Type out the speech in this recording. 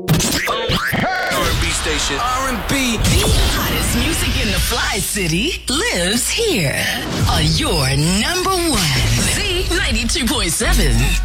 R&B station. R&B. The hottest music in the Fly City lives here on your number one Z92.7.